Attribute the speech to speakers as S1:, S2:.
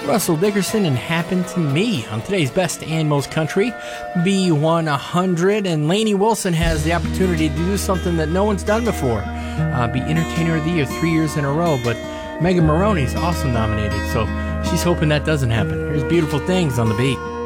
S1: Russell Dickerson and Happen to Me on today's Best and Most Country B100. And Lainey Wilson has the opportunity to do something that no one's done before, be Entertainer of the Year 3 years in a row. But Megan Maroney's also nominated, so she's hoping that doesn't happen. Here's Beautiful Things on the Beat.